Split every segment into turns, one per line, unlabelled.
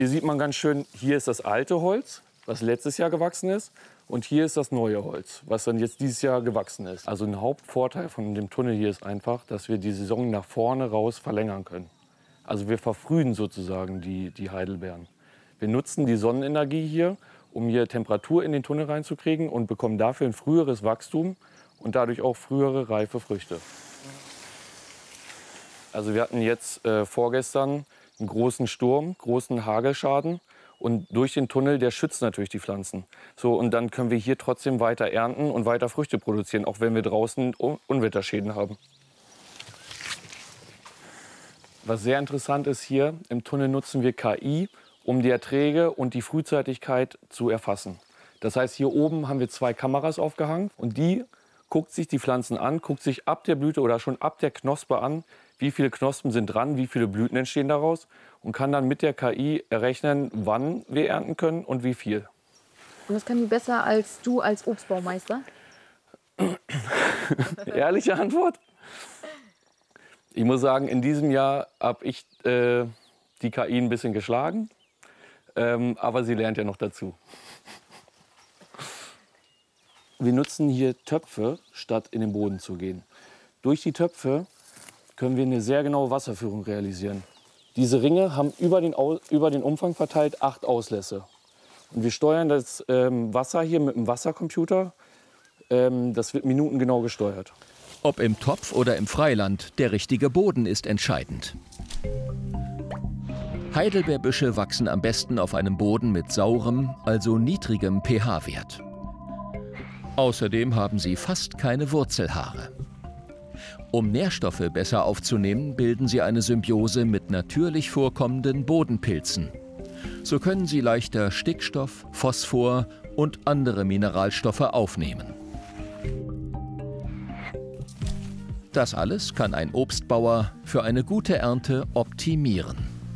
Hier sieht man ganz schön, hier ist das alte Holz, was letztes Jahr gewachsen ist. Und hier ist das neue Holz, was dann jetzt dieses Jahr gewachsen ist. Also ein Hauptvorteil von dem Tunnel hier ist einfach, dass wir die Saison nach vorne raus verlängern können. Also wir verfrühen sozusagen die Heidelbeeren. Wir nutzen die Sonnenenergie hier, um hier Temperatur in den Tunnel reinzukriegen und bekommen dafür ein früheres Wachstum und dadurch auch frühere reife Früchte. Also wir hatten jetzt vorgestern einen großen Sturm, großen Hagelschaden. Und durch den Tunnel, der schützt natürlich die Pflanzen. So, und dann können wir hier trotzdem weiter ernten und weiter Früchte produzieren, auch wenn wir draußen Unwetterschäden haben. Was sehr interessant ist hier, im Tunnel nutzen wir KI, um die Erträge und die Frühzeitigkeit zu erfassen. Das heißt, hier oben haben wir 2 Kameras aufgehangen und die guckt sich die Pflanzen an, guckt sich ab der Blüte oder schon ab der Knospe an, wie viele Knospen sind dran, wie viele Blüten entstehen daraus und kann dann mit der KI errechnen, wann wir ernten können und wie viel.
Und das kann die besser als du als Obstbaumeister?
Ehrliche Antwort? Ich muss sagen, in diesem Jahr habe ich die KI ein bisschen geschlagen, aber sie lernt ja noch dazu. Wir nutzen hier Töpfe, statt in den Boden zu gehen. Durch die Töpfe können wir eine sehr genaue Wasserführung realisieren. Diese Ringe haben über den Umfang verteilt 8 Auslässe. Und wir steuern das Wasser hier mit einem Wassercomputer. Das wird minutengenau gesteuert.
Ob im Topf oder im Freiland, der richtige Boden ist entscheidend. Heidelbeerbüsche wachsen am besten auf einem Boden mit saurem, also niedrigem pH-Wert. Außerdem haben sie fast keine Wurzelhaare. Um Nährstoffe besser aufzunehmen, bilden sie eine Symbiose mit natürlich vorkommenden Bodenpilzen. So können sie leichter Stickstoff, Phosphor und andere Mineralstoffe aufnehmen. Das alles kann ein Obstbauer für eine gute Ernte optimieren.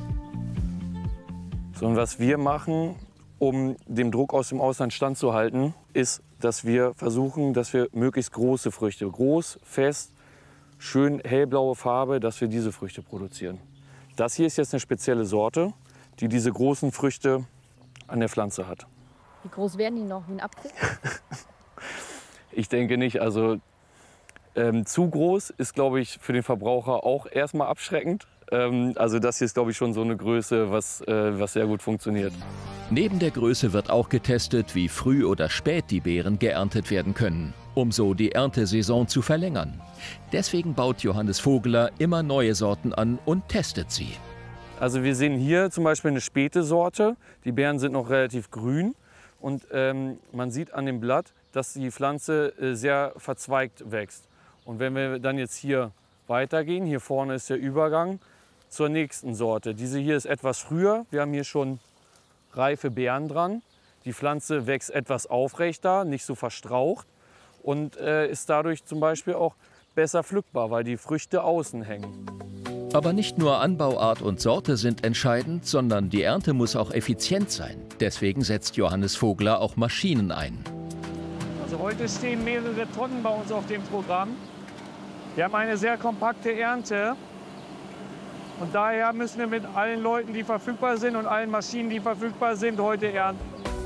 So, und was wir machen, um dem Druck aus dem Ausland standzuhalten, ist, dass wir versuchen, dass wir möglichst große Früchte, groß, fest, schön hellblaue Farbe, dass wir diese Früchte produzieren. Das hier ist jetzt eine spezielle Sorte, die diese großen Früchte an der Pflanze hat.
Wie groß werden die noch? Wie ein Apfel?
Ich denke nicht. Also zu groß ist, glaube ich, für den Verbraucher auch erstmal abschreckend. Also das hier ist, glaube ich, schon so eine Größe, was sehr gut funktioniert.
Neben der Größe wird auch getestet, wie früh oder spät die Beeren geerntet werden können, um so die Erntesaison zu verlängern. Deswegen baut Johannes Vogler immer neue Sorten an und testet sie.
Also wir sehen hier zum Beispiel eine späte Sorte. Die Beeren sind noch relativ grün und man sieht an dem Blatt, dass die Pflanze sehr verzweigt wächst. Und wenn wir dann jetzt hier weitergehen, hier vorne ist der Übergang zur nächsten Sorte. Diese hier ist etwas früher. Wir haben hier schon reife Beeren dran. Die Pflanze wächst etwas aufrechter, nicht so verstraucht und ist dadurch zum Beispiel auch besser pflückbar, weil die Früchte außen hängen.
Aber nicht nur Anbauart und Sorte sind entscheidend, sondern die Ernte muss auch effizient sein. Deswegen setzt Johannes Vogler auch Maschinen ein.
Also heute stehen mehrere Tonnen bei uns auf dem Programm. Wir haben eine sehr kompakte Ernte. Und daher müssen wir mit allen Leuten, die verfügbar sind und allen Maschinen, die verfügbar sind, heute ernten.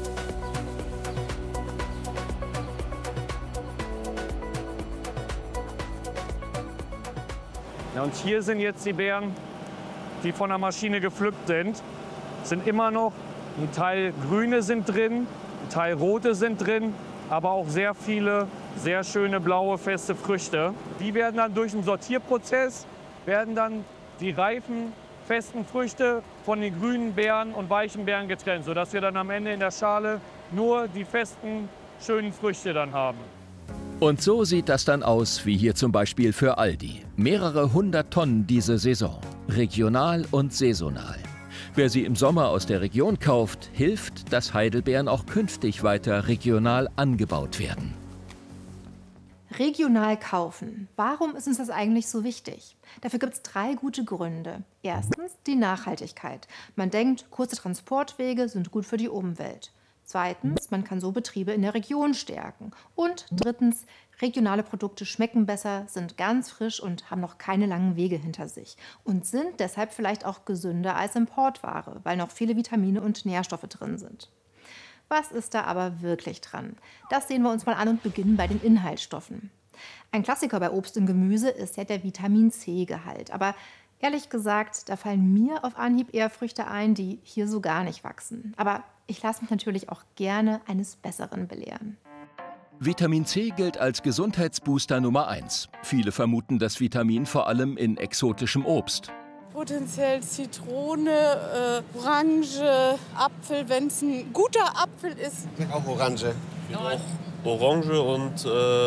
Ja, und hier sind jetzt die Beeren, die von der Maschine gepflückt sind. Es sind immer noch ein Teil grüne sind drin, ein Teil rote sind drin, aber auch sehr viele sehr schöne blaue feste Früchte. Die werden dann durch den Sortierprozess die reifen, festen Früchte von den grünen Beeren und weichen Beeren getrennt, sodass wir dann am Ende in der Schale nur die festen, schönen Früchte dann haben.
Und so sieht das dann aus, wie hier zum Beispiel für Aldi. Mehrere 100 Tonnen diese Saison, regional und saisonal. Wer sie im Sommer aus der Region kauft, hilft, dass Heidelbeeren auch künftig weiter regional angebaut werden.
Regional kaufen. Warum ist uns das eigentlich so wichtig? Dafür gibt es 3 gute Gründe. Erstens die Nachhaltigkeit. Man denkt, kurze Transportwege sind gut für die Umwelt. Zweitens, man kann so Betriebe in der Region stärken. Und drittens, Regionale Produkte schmecken besser, sind ganz frisch und haben noch keine langen Wege hinter sich und sind deshalb vielleicht auch gesünder als Importware, weil noch viele Vitamine und Nährstoffe drin sind. Was ist da aber wirklich dran? Das sehen wir uns mal an und beginnen bei den Inhaltsstoffen. Ein Klassiker bei Obst und Gemüse ist ja der Vitamin-C-Gehalt. Aber ehrlich gesagt, da fallen mir auf Anhieb eher Früchte ein, die hier so gar nicht wachsen. Aber ich lasse mich natürlich auch gerne eines Besseren belehren.
Vitamin C gilt als Gesundheitsbooster Nummer 1. Viele vermuten das Vitamin vor allem in exotischem Obst.
Potenziell Zitrone, Orange, Apfel, wenn es ein guter Apfel ist.
Auch Orange.
Auch Orange und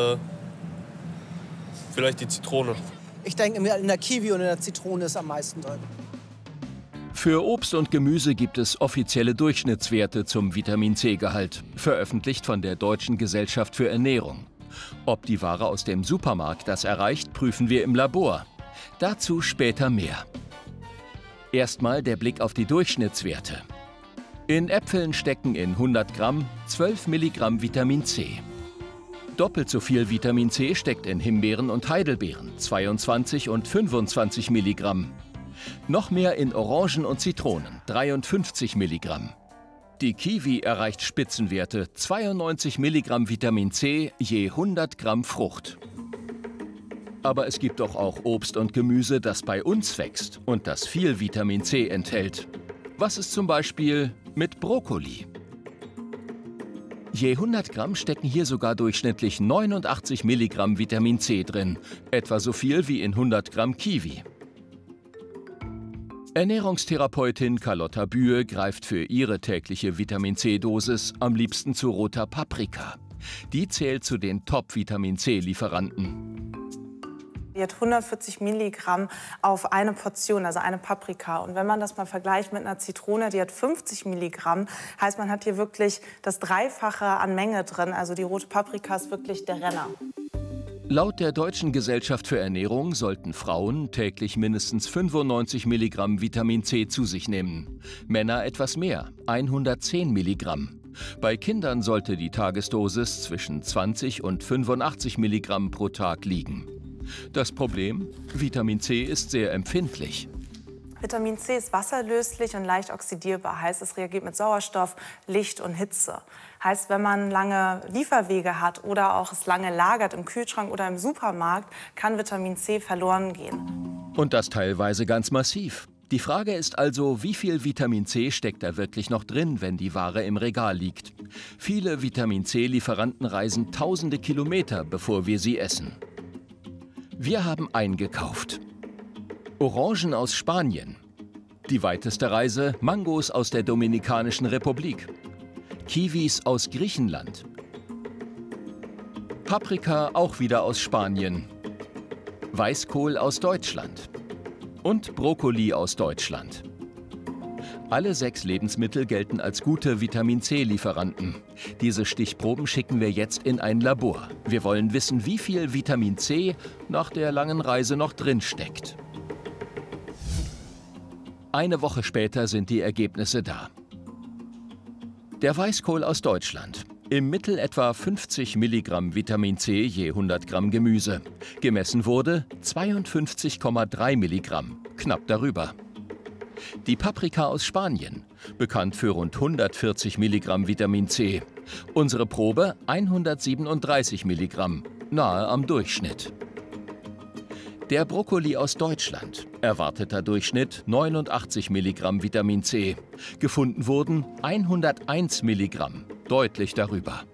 vielleicht die Zitrone.
Ich denke, in der Kiwi und in der Zitrone ist am meisten drin.
Für Obst und Gemüse gibt es offizielle Durchschnittswerte zum Vitamin-C-Gehalt, veröffentlicht von der Deutschen Gesellschaft für Ernährung. Ob die Ware aus dem Supermarkt das erreicht, prüfen wir im Labor. Dazu später mehr. Erstmal der Blick auf die Durchschnittswerte. In Äpfeln stecken in 100 Gramm 12 Milligramm Vitamin C. Doppelt so viel Vitamin C steckt in Himbeeren und Heidelbeeren, 22 und 25 Milligramm. Noch mehr in Orangen und Zitronen, 53 Milligramm. Die Kiwi erreicht Spitzenwerte, 92 Milligramm Vitamin C je 100 Gramm Frucht. Aber es gibt doch auch Obst und Gemüse, das bei uns wächst und das viel Vitamin C enthält. Was ist zum Beispiel mit Brokkoli? Je 100 Gramm stecken hier sogar durchschnittlich 89 Milligramm Vitamin C drin, etwa so viel wie in 100 Gramm Kiwi. Ernährungstherapeutin Carlotta Bühe greift für ihre tägliche Vitamin-C-Dosis am liebsten zu roter Paprika. Die zählt zu den Top-Vitamin-C-Lieferanten.
Die hat 140 Milligramm auf eine Portion, also eine Paprika. Und wenn man das mal vergleicht mit einer Zitrone, die hat 50 Milligramm, heißt, man hat hier wirklich das Dreifache an Menge drin. Also die rote Paprika ist wirklich der Renner.
Laut der Deutschen Gesellschaft für Ernährung sollten Frauen täglich mindestens 95 Milligramm Vitamin C zu sich nehmen. Männer etwas mehr, 110 Milligramm. Bei Kindern sollte die Tagesdosis zwischen 20 und 85 Milligramm pro Tag liegen. Das Problem? Vitamin C ist sehr empfindlich.
Vitamin C ist wasserlöslich und leicht oxidierbar, heißt, es reagiert mit Sauerstoff, Licht und Hitze. Heißt, wenn man lange Lieferwege hat oder auch es lange lagert im Kühlschrank oder im Supermarkt, kann Vitamin C verloren gehen.
Und das teilweise ganz massiv. Die Frage ist also, wie viel Vitamin C steckt da wirklich noch drin, wenn die Ware im Regal liegt? Viele Vitamin C-Lieferanten reisen tausende Kilometer, bevor wir sie essen. Wir haben eingekauft. Orangen aus Spanien. Die weiteste Reise, Mangos aus der Dominikanischen Republik. Kiwis aus Griechenland. Paprika auch wieder aus Spanien. Weißkohl aus Deutschland. Und Brokkoli aus Deutschland. Alle 6 Lebensmittel gelten als gute Vitamin-C-Lieferanten. Diese Stichproben schicken wir jetzt in ein Labor. Wir wollen wissen, wie viel Vitamin C nach der langen Reise noch drin steckt. Eine Woche später sind die Ergebnisse da. Der Weißkohl aus Deutschland. Im Mittel etwa 50 Milligramm Vitamin C je 100 Gramm Gemüse. Gemessen wurde 52,3 Milligramm, knapp darüber. Die Paprika aus Spanien, bekannt für rund 140 Milligramm Vitamin C. Unsere Probe 137 Milligramm, nahe am Durchschnitt. Der Brokkoli aus Deutschland, erwarteter Durchschnitt 89 Milligramm Vitamin C. Gefunden wurden 101 Milligramm, deutlich darüber.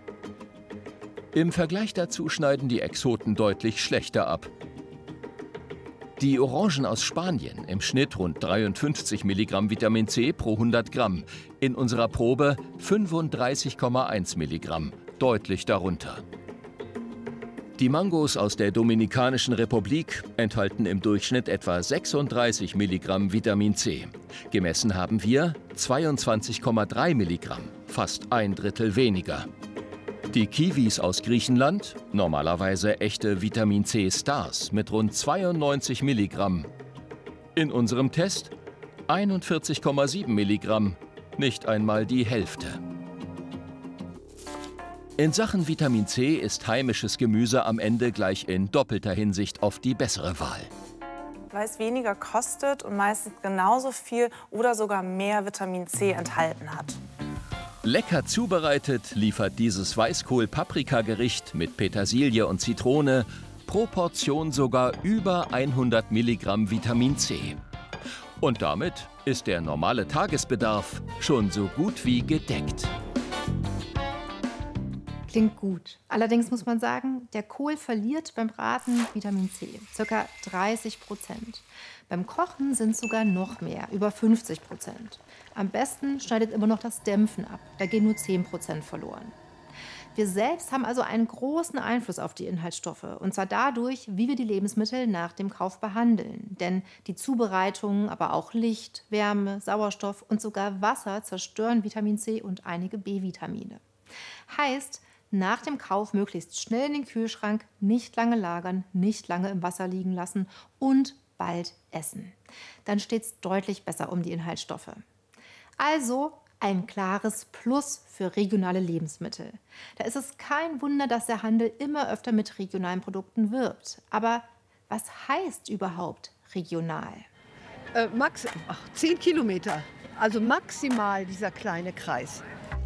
Im Vergleich dazu schneiden die Exoten deutlich schlechter ab. Die Orangen aus Spanien, im Schnitt rund 53 Milligramm Vitamin C pro 100 Gramm. In unserer Probe 35,1 Milligramm, deutlich darunter. Die Mangos aus der Dominikanischen Republik enthalten im Durchschnitt etwa 36 Milligramm Vitamin C. Gemessen haben wir 22,3 Milligramm, fast ein Drittel weniger. Die Kiwis aus Griechenland, normalerweise echte Vitamin C-Stars mit rund 92 Milligramm. In unserem Test 41,7 Milligramm, nicht einmal die Hälfte. In Sachen Vitamin C ist heimisches Gemüse am Ende gleich in doppelter Hinsicht oft die bessere Wahl.
Weil es weniger kostet und meistens genauso viel oder sogar mehr Vitamin C enthalten hat.
Lecker zubereitet liefert dieses Weißkohl-Paprika-Gericht mit Petersilie und Zitrone pro Portion sogar über 100 Milligramm Vitamin C. Und damit ist der normale Tagesbedarf schon so gut wie gedeckt.
Klingt gut. Allerdings muss man sagen, der Kohl verliert beim Braten Vitamin C, ca. 30%. Beim Kochen sind es sogar noch mehr, über 50%. Am besten schneidet immer noch das Dämpfen ab, da gehen nur 10% verloren. Wir selbst haben also einen großen Einfluss auf die Inhaltsstoffe, und zwar dadurch, wie wir die Lebensmittel nach dem Kauf behandeln. Denn die Zubereitung, aber auch Licht, Wärme, Sauerstoff und sogar Wasser zerstören Vitamin C und einige B-Vitamine. Heißt, nach dem Kauf möglichst schnell in den Kühlschrank, nicht lange lagern, nicht lange im Wasser liegen lassen und bald essen. Dann steht es deutlich besser um die Inhaltsstoffe. Also ein klares Plus für regionale Lebensmittel. Da ist es kein Wunder, dass der Handel immer öfter mit regionalen Produkten wirbt. Aber was heißt überhaupt regional?
10 Kilometer, also maximal dieser kleine Kreis.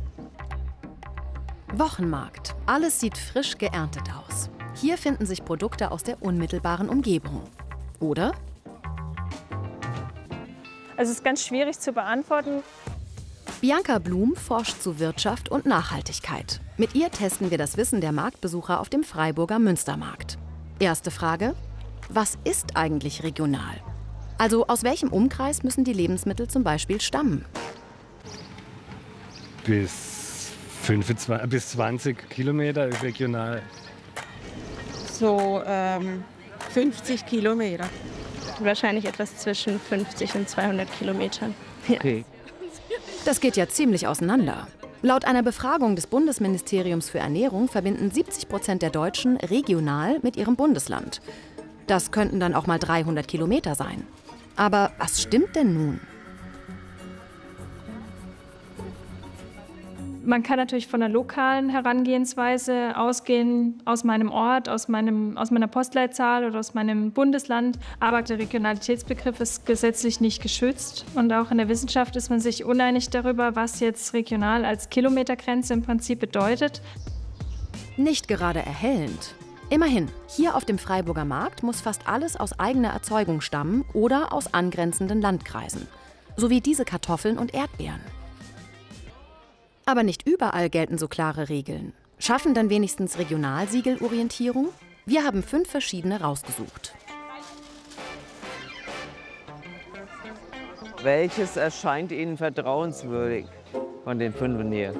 Wochenmarkt. Alles sieht frisch geerntet aus. Hier finden sich Produkte aus der unmittelbaren Umgebung. Oder?
Also es ist ganz schwierig zu beantworten.
Bianca Blum forscht zu Wirtschaft und Nachhaltigkeit. Mit ihr testen wir das Wissen der Marktbesucher auf dem Freiburger Münstermarkt. Erste Frage: Was ist eigentlich regional? Also aus welchem Umkreis müssen die Lebensmittel zum Beispiel stammen?
Bis 20 Kilometer regional.
So 50 Kilometer.
Wahrscheinlich etwas zwischen 50 und 200 Kilometern. Ja.
Okay.
Das geht ja ziemlich auseinander. Laut einer Befragung des Bundesministeriums für Ernährung verbinden 70% der Deutschen regional mit ihrem Bundesland. Das könnten dann auch mal 300 Kilometer sein. Aber was stimmt denn nun?
Man kann natürlich von einer lokalen Herangehensweise ausgehen, aus meinem Ort, aus meiner Postleitzahl oder aus meinem Bundesland. Aber der Regionalitätsbegriff ist gesetzlich nicht geschützt. Und auch in der Wissenschaft ist man sich uneinig darüber, was jetzt regional als Kilometergrenze im Prinzip bedeutet.
Nicht gerade erhellend. Immerhin, hier auf dem Freiburger Markt muss fast alles aus eigener Erzeugung stammen oder aus angrenzenden Landkreisen. So wie diese Kartoffeln und Erdbeeren. Aber nicht überall gelten so klare Regeln. Schaffen dann wenigstens Regionalsiegelorientierung? Wir haben 5 verschiedene rausgesucht.
Welches erscheint Ihnen vertrauenswürdig von den 5 hier?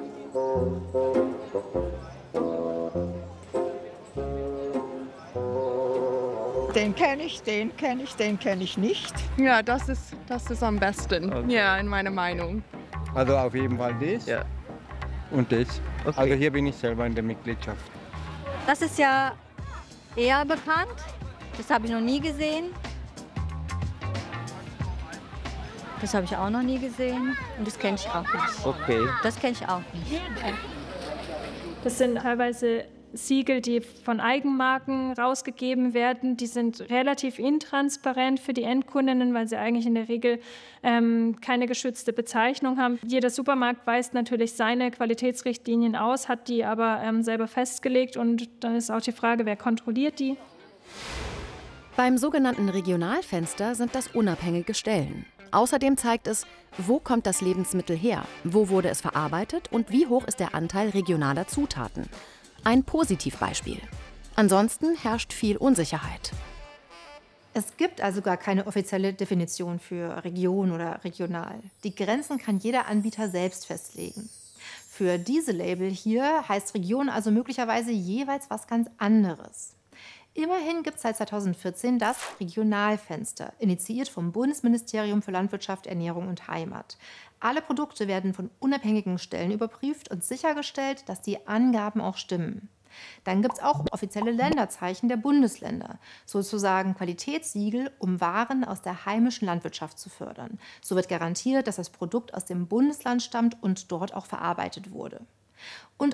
Den kenne ich, den kenne ich, den kenne ich nicht.
Ja, das ist am besten, okay. Ja, in meiner Meinung.
Also auf jeden Fall das. Ja. Und das. Okay. Also hier bin ich selber in der Mitgliedschaft.
Das ist ja eher bekannt. Das habe ich noch nie gesehen. Das habe ich auch noch nie gesehen. Und das kenne ich auch nicht.
Okay.
Das kenne ich auch nicht.
Das sind teilweise Siegel, die von Eigenmarken rausgegeben werden. Die sind relativ intransparent für die Endkundinnen, weil sie eigentlich in der Regel keine geschützte Bezeichnung haben. Jeder Supermarkt weist natürlich seine Qualitätsrichtlinien aus, hat die aber selber festgelegt. Und dann ist auch die Frage, wer kontrolliert die?
Beim sogenannten Regionalfenster sind das unabhängige Stellen. Außerdem zeigt es, wo kommt das Lebensmittel her, wo wurde es verarbeitet und wie hoch ist der Anteil regionaler Zutaten. Ein Positivbeispiel. Ansonsten herrscht viel Unsicherheit.
Es gibt also gar keine offizielle Definition für Region oder regional. Die Grenzen kann jeder Anbieter selbst festlegen. Für diese Label hier heißt Region also möglicherweise jeweils was ganz anderes. Immerhin gibt es seit 2014 das Regionalfenster, initiiert vom Bundesministerium für Landwirtschaft, Ernährung und Heimat. Alle Produkte werden von unabhängigen Stellen überprüft und sichergestellt, dass die Angaben auch stimmen. Dann gibt es auch offizielle Länderzeichen der Bundesländer, sozusagen Qualitätssiegel, um Waren aus der heimischen Landwirtschaft zu fördern. So wird garantiert, dass das Produkt aus dem Bundesland stammt und dort auch verarbeitet wurde. Und auch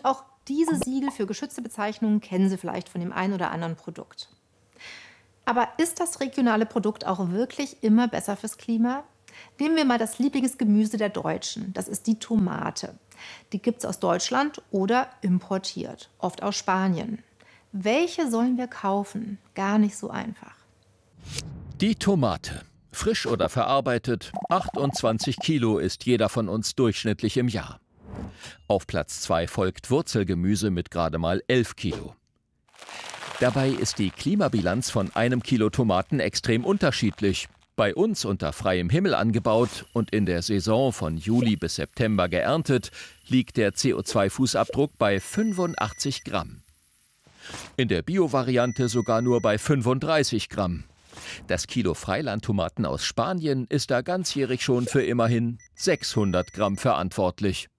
diese Siegel für geschützte Bezeichnungen kennen Sie vielleicht von dem einen oder anderen Produkt. Aber ist das regionale Produkt auch wirklich immer besser fürs Klima? Nehmen wir mal das Lieblingsgemüse der Deutschen. Das ist die Tomate. Die gibt es aus Deutschland oder importiert, oft aus Spanien. Welche sollen wir kaufen? Gar nicht so einfach.
Die Tomate. Frisch oder verarbeitet, 28 Kilo isst jeder von uns durchschnittlich im Jahr. Auf Platz 2 folgt Wurzelgemüse mit gerade mal 11 Kilo. Dabei ist die Klimabilanz von einem Kilo Tomaten extrem unterschiedlich. Bei uns unter freiem Himmel angebaut und in der Saison von Juli bis September geerntet, liegt der CO2-Fußabdruck bei 85 Gramm. In der Bio-Variante sogar nur bei 35 Gramm. Das Kilo Freilandtomaten aus Spanien ist da ganzjährig schon für immerhin 600 Gramm verantwortlich.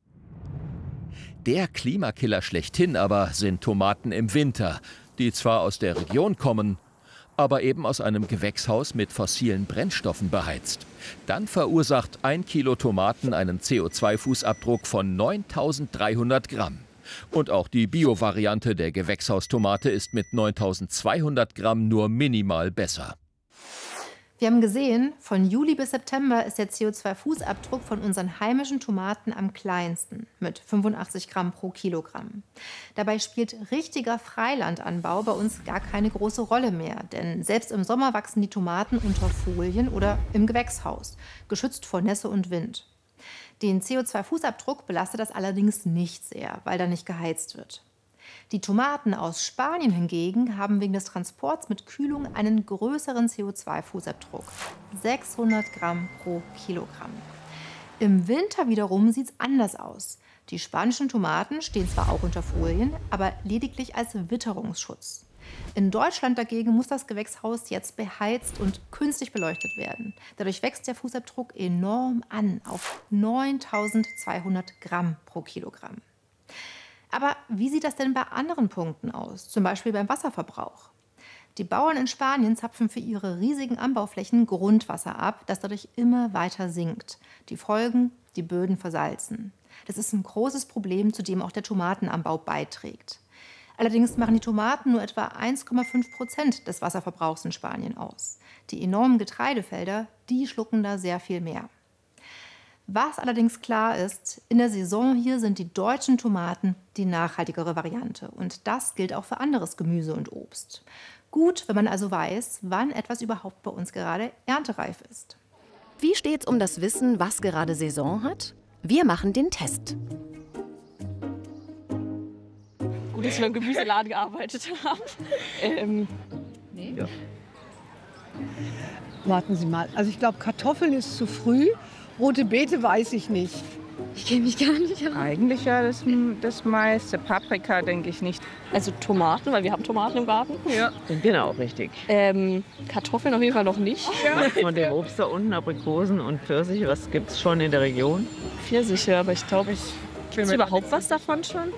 Der Klimakiller schlechthin aber sind Tomaten im Winter, die zwar aus der Region kommen, aber eben aus einem Gewächshaus mit fossilen Brennstoffen beheizt. Dann verursacht 1 Kilo Tomaten einen CO2-Fußabdruck von 9.300 Gramm. Und auch die Bio-Variante der Gewächshaustomate ist mit 9.200 Gramm nur minimal besser.
Wir haben gesehen, von Juli bis September ist der CO2-Fußabdruck von unseren heimischen Tomaten am kleinsten, mit 85 Gramm pro Kilogramm. Dabei spielt richtiger Freilandanbau bei uns gar keine große Rolle mehr, denn selbst im Sommer wachsen die Tomaten unter Folien oder im Gewächshaus, geschützt vor Nässe und Wind. Den CO2-Fußabdruck belastet das allerdings nicht sehr, weil da nicht geheizt wird. Die Tomaten aus Spanien hingegen haben wegen des Transports mit Kühlung einen größeren CO2-Fußabdruck. 600 Gramm pro Kilogramm. Im Winter wiederum sieht es anders aus. Die spanischen Tomaten stehen zwar auch unter Folien, aber lediglich als Witterungsschutz. In Deutschland dagegen muss das Gewächshaus jetzt beheizt und künstlich beleuchtet werden. Dadurch wächst der Fußabdruck enorm an, auf 9.200 Gramm pro Kilogramm. Aber wie sieht das denn bei anderen Punkten aus, zum Beispiel beim Wasserverbrauch? Die Bauern in Spanien zapfen für ihre riesigen Anbauflächen Grundwasser ab, das dadurch immer weiter sinkt. Die Folgen, die Böden versalzen. Das ist ein großes Problem, zu dem auch der Tomatenanbau beiträgt. Allerdings machen die Tomaten nur etwa 1,5% des Wasserverbrauchs in Spanien aus. Die enormen Getreidefelder, die schlucken da sehr viel mehr. Was allerdings klar ist, in der Saison hier sind die deutschen Tomaten die nachhaltigere Variante. Und das gilt auch für anderes Gemüse und Obst. Gut, wenn man also weiß, wann etwas überhaupt bei uns gerade erntereif ist.
Wie steht's um das Wissen, was gerade Saison hat? Wir machen den Test.
Gut, dass wir im Gemüseladen gearbeitet haben.
Nee.
Ja.
Warten Sie mal. Also ich glaube, Kartoffeln ist zu früh. Rote Beete weiß ich nicht.
Ich kenne mich gar nicht aus.
Eigentlich ja das meiste. Paprika denke ich nicht.
Also Tomaten, weil wir haben Tomaten im Garten.
Ja.
Genau, richtig.
Kartoffeln auf jeden Fall noch nicht.
Ja. Von dem Obst da unten, Aprikosen und Pfirsiche, was gibt es schon in der Region?
Pfirsiche, aber ich glaube, gibt es überhaupt was davon schon?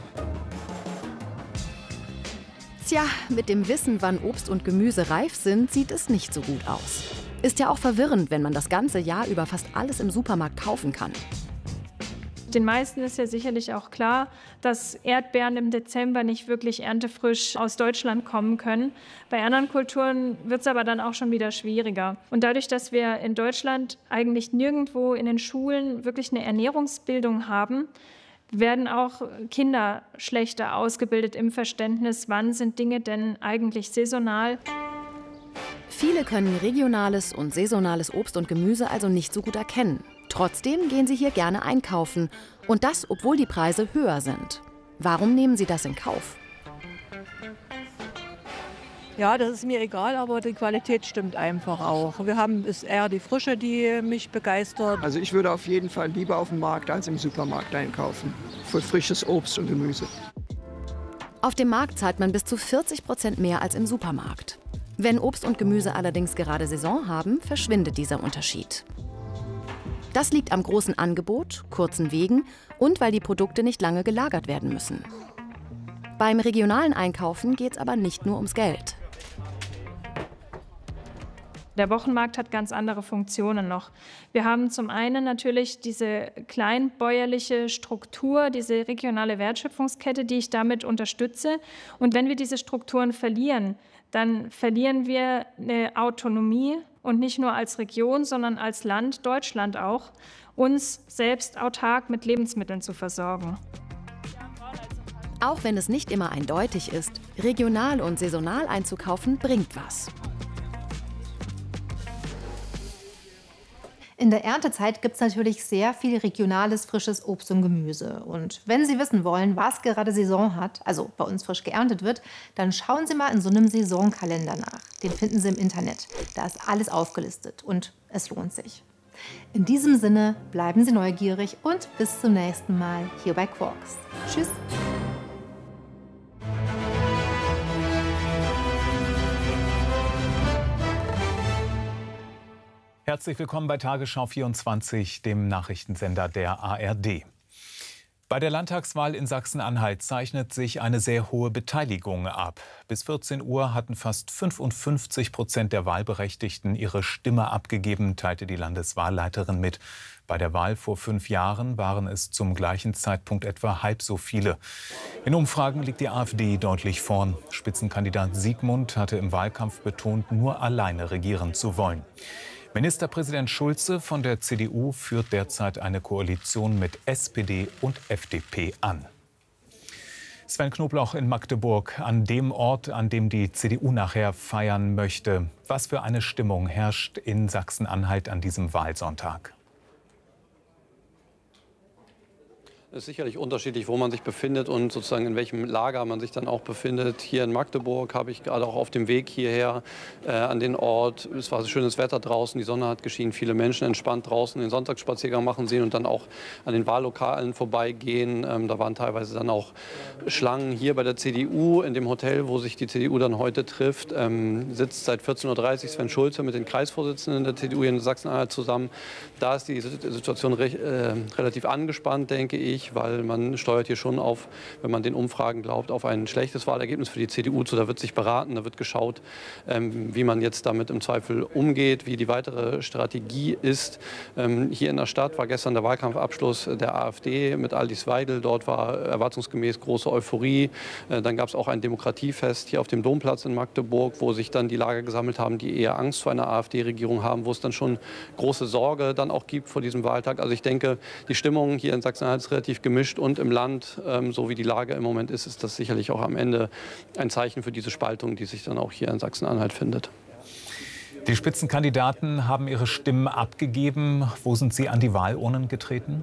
Tja, mit dem Wissen, wann Obst und Gemüse reif sind, sieht es nicht so gut aus. Ist ja auch verwirrend, wenn man das ganze Jahr über fast alles im Supermarkt kaufen kann.
Den meisten ist ja sicherlich auch klar, dass Erdbeeren im Dezember nicht wirklich erntefrisch aus Deutschland kommen können. Bei anderen Kulturen wird es aber dann auch schon wieder schwieriger. Und dadurch, dass wir in Deutschland eigentlich nirgendwo in den Schulen wirklich eine Ernährungsbildung haben, werden auch Kinder schlechter ausgebildet im Verständnis, wann sind Dinge denn eigentlich saisonal.
Viele können regionales und saisonales Obst und Gemüse also nicht so gut erkennen. Trotzdem gehen sie hier gerne einkaufen. Und das, obwohl die Preise höher sind. Warum nehmen sie das in Kauf?
Ja, das ist mir egal, aber die Qualität stimmt einfach auch. Es ist eher die Frische, die mich begeistert.
Also ich würde auf jeden Fall lieber auf dem Markt als im Supermarkt einkaufen. Für frisches Obst und Gemüse.
Auf dem Markt zahlt man bis zu 40% mehr als im Supermarkt. Wenn Obst und Gemüse allerdings gerade Saison haben, verschwindet dieser Unterschied. Das liegt am großen Angebot, kurzen Wegen und weil die Produkte nicht lange gelagert werden müssen. Beim regionalen Einkaufen geht es aber nicht nur ums Geld.
Der Wochenmarkt hat ganz andere Funktionen noch. Wir haben zum einen natürlich diese kleinbäuerliche Struktur, diese regionale Wertschöpfungskette, die ich damit unterstütze. Und wenn wir diese Strukturen verlieren, dann verlieren wir eine Autonomie und nicht nur als Region, sondern als Land, Deutschland auch, uns selbst autark mit Lebensmitteln zu versorgen.
Auch wenn es nicht immer eindeutig ist, regional und saisonal einzukaufen bringt was.
In der Erntezeit gibt es natürlich sehr viel regionales, frisches Obst und Gemüse. Und wenn Sie wissen wollen, was gerade Saison hat, also bei uns frisch geerntet wird, dann schauen Sie mal in so einem Saisonkalender nach. Den finden Sie im Internet. Da ist alles aufgelistet und es lohnt sich. In diesem Sinne, bleiben Sie neugierig und bis zum nächsten Mal hier bei Quarks. Tschüss!
Herzlich willkommen bei Tagesschau 24, dem Nachrichtensender der ARD. Bei der Landtagswahl in Sachsen-Anhalt zeichnet sich eine sehr hohe Beteiligung ab. Bis 14 Uhr hatten fast 55% der Wahlberechtigten ihre Stimme abgegeben, teilte die Landeswahlleiterin mit. Bei der Wahl vor 5 Jahren waren es zum gleichen Zeitpunkt etwa halb so viele. In Umfragen liegt die AfD deutlich vorn. Spitzenkandidat Siegmund hatte im Wahlkampf betont, nur alleine regieren zu wollen. Ministerpräsident Schulze von der CDU führt derzeit eine Koalition mit SPD und FDP an. Sven Knoblauch in Magdeburg, an dem Ort, an dem die CDU nachher feiern möchte. Was für eine Stimmung herrscht in Sachsen-Anhalt an diesem Wahlsonntag?
Es ist sicherlich unterschiedlich, wo man sich befindet und sozusagen in welchem Lager man sich dann auch befindet. Hier in Magdeburg habe ich gerade auch auf dem Weg hierher an den Ort. Es war schönes Wetter draußen, die Sonne hat geschienen, viele Menschen entspannt draußen den Sonntagsspaziergang machen sehen und dann auch an den Wahllokalen vorbeigehen. Da waren teilweise dann auch Schlangen hier bei der CDU in dem Hotel, wo sich die CDU dann heute trifft. Sitzt seit 14:30 Uhr Sven Schulze mit den Kreisvorsitzenden der CDU hier in Sachsen-Anhalt zusammen. Da ist die Situation relativ angespannt, denke ich, weil man steuert hier schon auf, wenn man den Umfragen glaubt, auf ein schlechtes Wahlergebnis für die CDU zu. Da wird sich beraten, da wird geschaut, wie man jetzt damit im Zweifel umgeht, wie die weitere Strategie ist. Hier in der Stadt war gestern der Wahlkampfabschluss der AfD mit Alice Weidel. Dort war erwartungsgemäß große Euphorie. Dann gab es auch ein Demokratiefest hier auf dem Domplatz in Magdeburg, wo sich dann die Lager gesammelt haben, die eher Angst vor einer AfD-Regierung haben, wo es dann schon große Sorge dann auch gibt vor diesem Wahltag. Also ich denke, die Stimmung hier in Sachsen-Anhalt ist relativ gemischt und im Land, so wie die Lage im Moment ist das sicherlich auch am Ende ein Zeichen für diese Spaltung, die sich dann auch hier in Sachsen-Anhalt findet.
Die Spitzenkandidaten haben ihre Stimmen abgegeben. Wo sind sie an die Wahlurnen getreten?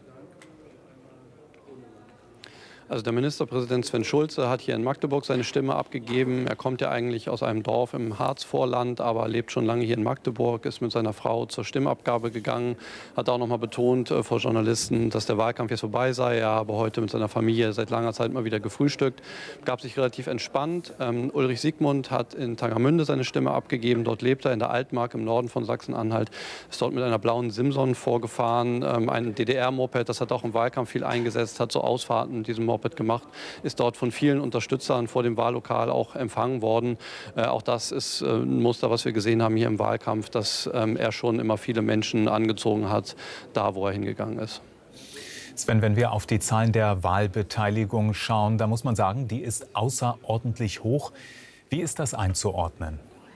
Also der Ministerpräsident Sven Schulze hat hier in Magdeburg seine Stimme abgegeben. Er kommt ja eigentlich aus einem Dorf im Harzvorland, aber lebt schon lange hier in Magdeburg, ist mit seiner Frau zur Stimmabgabe gegangen, hat auch noch mal betont vor Journalisten, dass der Wahlkampf jetzt vorbei sei. Er habe heute mit seiner Familie seit langer Zeit mal wieder gefrühstückt, gab sich relativ entspannt. Ulrich Siegmund hat in Tangermünde seine Stimme abgegeben. Dort lebt er in der Altmark im Norden von Sachsen-Anhalt, ist dort mit einer blauen Simson vorgefahren, ein DDR-Moped, das hat auch im Wahlkampf viel eingesetzt, hat so Ausfahrten mit diesem Moped gemacht, ist dort von vielen Unterstützern vor dem Wahllokal auch empfangen worden. Auch das ist ein Muster, was wir gesehen haben hier im Wahlkampf, dass er schon immer viele Menschen angezogen hat, da wo er hingegangen ist.
Sven, wenn wir auf die Zahlen der Wahlbeteiligung schauen, da muss man sagen, die ist außerordentlich hoch. Wie ist das einzuordnen?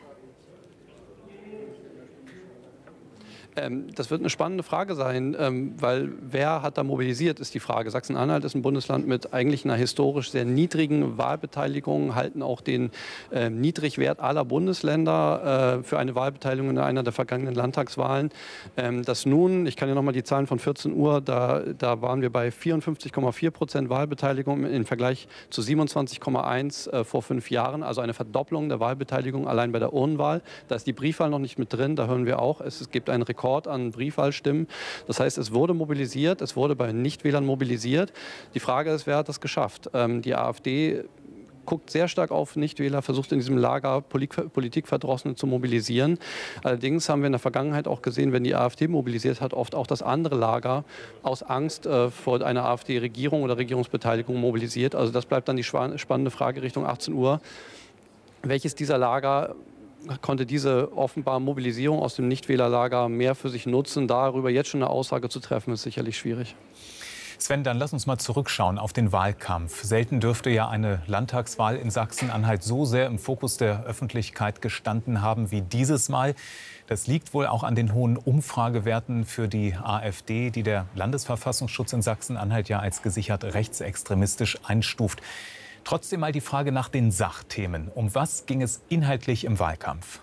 Das wird eine spannende Frage sein, weil wer hat da mobilisiert, ist die Frage. Sachsen-Anhalt ist ein Bundesland mit eigentlich einer historisch sehr niedrigen Wahlbeteiligung, halten auch den Niedrigwert aller Bundesländer für eine Wahlbeteiligung in einer der vergangenen Landtagswahlen. Das nun, ich kann ja noch mal die Zahlen von 14 Uhr, da waren wir bei 54,4% Wahlbeteiligung im Vergleich zu 27,1 vor 5 Jahren, also eine Verdopplung der Wahlbeteiligung allein bei der Urnenwahl. Da ist die Briefwahl noch nicht mit drin, da hören wir auch, es gibt einen Rekord an Briefwahlstimmen. Das heißt, es wurde mobilisiert, es wurde bei Nichtwählern mobilisiert. Die Frage ist, wer hat das geschafft? Die AfD guckt sehr stark auf Nichtwähler, versucht in diesem Lager Politikverdrossene zu mobilisieren. Allerdings haben wir in der Vergangenheit auch gesehen, wenn die AfD mobilisiert hat, oft auch das andere Lager aus Angst vor einer AfD-Regierung oder Regierungsbeteiligung mobilisiert. Also das bleibt dann die spannende Frage Richtung 18 Uhr. Welches dieser Lager konnte diese offenbar Mobilisierung aus dem Nichtwählerlager mehr für sich nutzen. Darüber jetzt schon eine Aussage zu treffen, ist sicherlich schwierig.
Sven, dann lass uns mal zurückschauen auf den Wahlkampf. Selten dürfte ja eine Landtagswahl in Sachsen-Anhalt so sehr im Fokus der Öffentlichkeit gestanden haben wie dieses Mal. Das liegt wohl auch an den hohen Umfragewerten für die AfD, die der Landesverfassungsschutz in Sachsen-Anhalt ja als gesichert rechtsextremistisch einstuft. Trotzdem mal die Frage nach den Sachthemen. Um was ging es inhaltlich im Wahlkampf?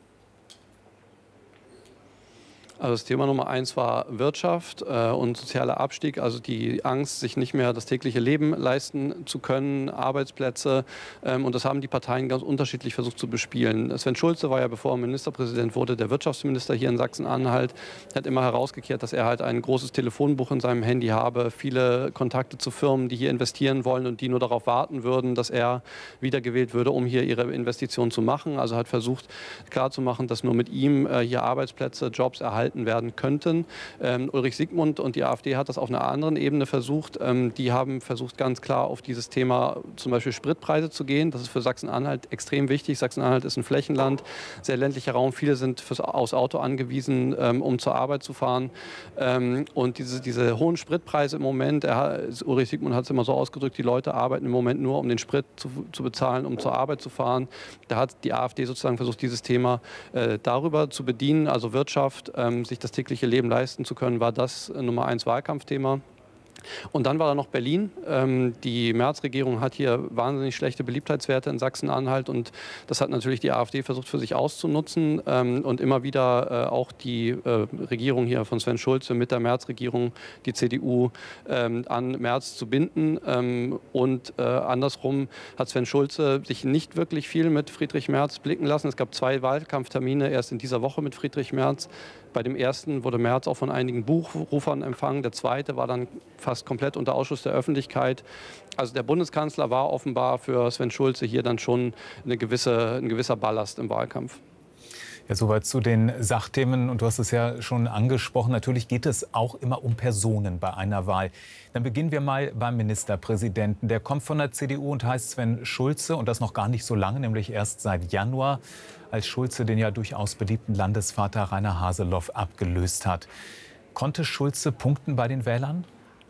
Also das Thema Nummer 1 war Wirtschaft und sozialer Abstieg, also die Angst, sich nicht mehr das tägliche Leben leisten zu können, Arbeitsplätze. Und das haben die Parteien ganz unterschiedlich versucht zu bespielen. Sven Schulze war ja, bevor er Ministerpräsident wurde, der Wirtschaftsminister hier in Sachsen-Anhalt. Er hat immer herausgekehrt, dass er halt ein großes Telefonbuch in seinem Handy habe, viele Kontakte zu Firmen, die hier investieren wollen und die nur darauf warten würden, dass er wiedergewählt würde, um hier ihre Investitionen zu machen. Also hat versucht klarzumachen, dass nur mit ihm hier Arbeitsplätze, Jobs erhalten werden könnten. Ulrich Siegmund und die AfD hat das auf einer anderen Ebene versucht. Die haben versucht, ganz klar auf dieses Thema zum Beispiel Spritpreise zu gehen. Das ist für Sachsen-Anhalt extrem wichtig. Sachsen-Anhalt ist ein Flächenland, sehr ländlicher Raum. Viele sind aufs Auto angewiesen, um zur Arbeit zu fahren. Und diese hohen Spritpreise im Moment, Ulrich Siegmund hat es immer so ausgedrückt, die Leute arbeiten im Moment nur, um den Sprit zu bezahlen, um zur Arbeit zu fahren. Da hat die AfD sozusagen versucht, dieses Thema darüber zu bedienen, also Wirtschaft, sich das tägliche Leben leisten zu können, war das Nummer 1 Wahlkampfthema. Und dann war da noch Berlin. Die Merz-Regierung hat hier wahnsinnig schlechte Beliebtheitswerte in Sachsen-Anhalt und das hat natürlich die AfD versucht für sich auszunutzen und immer wieder auch die Regierung hier von Sven Schulze mit der Merz-Regierung, die CDU, an Merz zu binden. Und andersrum hat Sven Schulze sich nicht wirklich viel mit Friedrich Merz blicken lassen. Es gab 2 Wahlkampftermine erst in dieser Woche mit Friedrich Merz. Bei dem ersten wurde Merz auch von einigen Buchrufern empfangen. Der zweite war dann fast komplett unter Ausschluss der Öffentlichkeit. Also der Bundeskanzler war offenbar für Sven Schulze hier dann schon ein gewisser Ballast im Wahlkampf.
Ja, soweit zu den Sachthemen. Und du hast es ja schon angesprochen. Natürlich geht es auch immer um Personen bei einer Wahl. Dann beginnen wir mal beim Ministerpräsidenten. Der kommt von der CDU und heißt Sven Schulze. Und das noch gar nicht so lange, nämlich erst seit Januar, als Schulze den ja durchaus beliebten Landesvater Rainer Haseloff abgelöst hat. Konnte Schulze punkten bei den Wählern?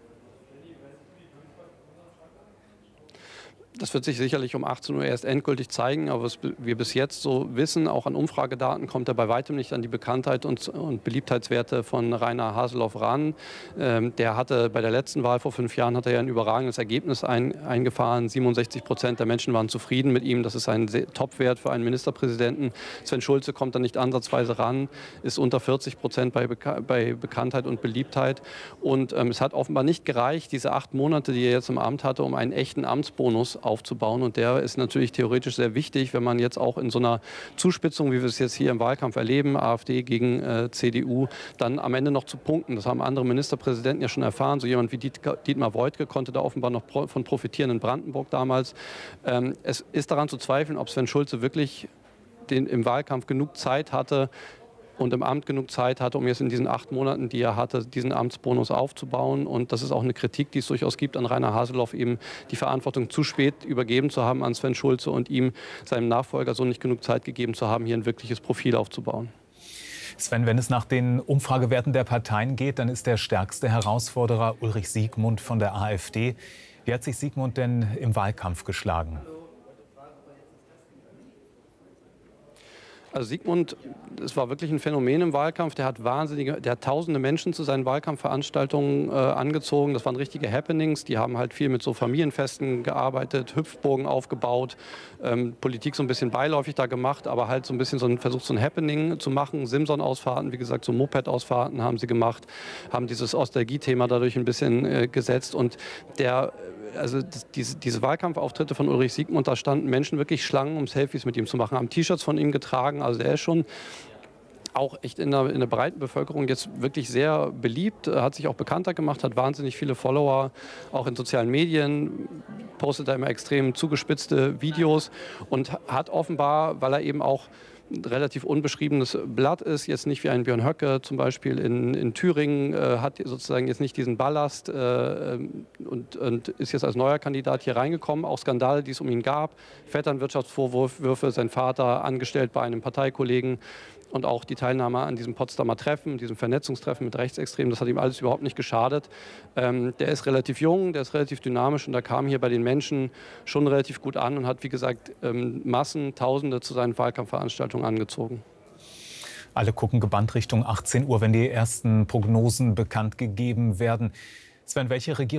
Das wird sich sicherlich um 18 Uhr erst endgültig zeigen. Aber was wir bis jetzt so wissen, auch an Umfragedaten, kommt er bei weitem nicht an die Bekanntheit und Beliebtheitswerte von Rainer Haseloff ran. Der hatte bei der letzten Wahl vor 5 Jahren hat er ja ein überragendes Ergebnis eingefahren. 67% der Menschen waren zufrieden mit ihm. Das ist ein Topwert für einen Ministerpräsidenten. Sven Schulze kommt da nicht ansatzweise ran, ist unter 40% bei Bekanntheit und Beliebtheit. Und es hat offenbar nicht gereicht, diese 8 Monate, die er jetzt im Amt hatte, um einen echten Amtsbonus aufzubauen. Und der ist natürlich theoretisch sehr wichtig, wenn man jetzt auch in so einer Zuspitzung, wie wir es jetzt hier im Wahlkampf erleben, AfD gegen CDU, dann am Ende noch zu punkten. Das haben andere Ministerpräsidenten ja schon erfahren. So jemand wie Dietmar Woidke konnte da offenbar noch von profitieren in Brandenburg damals. Es ist daran zu zweifeln, ob Sven Schulze wirklich im Wahlkampf genug Zeit hatte, und im Amt genug Zeit hatte, um jetzt in diesen 8 Monaten, die er hatte, diesen Amtsbonus aufzubauen. Und das ist auch eine Kritik, die es durchaus gibt an Rainer Haseloff, eben die Verantwortung zu spät übergeben zu haben an Sven Schulze und ihm, seinem Nachfolger, so nicht genug Zeit gegeben zu haben, hier ein wirkliches Profil aufzubauen.
Sven, wenn es nach den Umfragewerten der Parteien geht, dann ist der stärkste Herausforderer Ulrich Siegmund von der AfD. Wie hat sich Siegmund denn im Wahlkampf geschlagen?
Also Siegmund, es war wirklich ein Phänomen im Wahlkampf. Der hat tausende Menschen zu seinen Wahlkampfveranstaltungen angezogen. Das waren richtige Happenings. Die haben halt viel mit so Familienfesten gearbeitet, Hüpfburgen aufgebaut, Politik so ein bisschen beiläufig da gemacht, aber halt so ein bisschen versucht, so ein Happening zu machen. Simson-Ausfahrten, wie gesagt, so Moped-Ausfahrten haben sie gemacht, haben dieses Nostalgie-Thema dadurch ein bisschen gesetzt. Und diese Wahlkampfauftritte von Ulrich Siegmund, da standen Menschen wirklich Schlangen, um Selfies mit ihm zu machen, haben T-Shirts von ihm getragen. Also er ist schon auch echt in der breiten Bevölkerung jetzt wirklich sehr beliebt, hat sich auch bekannter gemacht, hat wahnsinnig viele Follower, auch in sozialen Medien, postet da immer extrem zugespitzte Videos und hat offenbar, weil er eben auch ein relativ unbeschriebenes Blatt ist, jetzt nicht wie ein Björn Höcke zum Beispiel in Thüringen, hat sozusagen jetzt nicht diesen Ballast und ist jetzt als neuer Kandidat hier reingekommen. Auch Skandale, die es um ihn gab, Vetternwirtschaftsvorwürfe, sein Vater angestellt bei einem Parteikollegen. Und auch die Teilnahme an diesem Potsdamer Treffen, diesem Vernetzungstreffen mit Rechtsextremen, das hat ihm alles überhaupt nicht geschadet. Der ist relativ jung, der ist relativ dynamisch und da kam hier bei den Menschen schon relativ gut an und hat, wie gesagt, Massen, Tausende zu seinen Wahlkampfveranstaltungen angezogen.
Alle gucken gebannt Richtung 18 Uhr, wenn die ersten Prognosen bekannt gegeben werden. Sven, welche Regierung